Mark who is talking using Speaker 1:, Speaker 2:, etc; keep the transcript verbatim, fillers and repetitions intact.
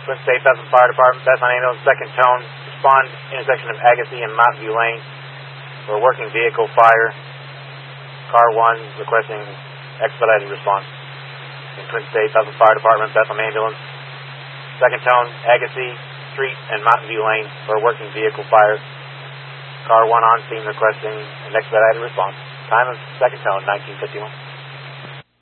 Speaker 1: Twin State Bethlehem Fire Department, Bethlehem Ambulance, second tone, respond intersection of Agassiz and Mountain View Lane for a working vehicle fire. Car one requesting expedited response. In Twin State Bethlehem Fire Department, Bethlehem Ambulance, second tone, Agassiz Street and Mountain View Lane for a working vehicle fire. Car one on scene requesting an expedited response. Time of second tone, nineteen fifty-one.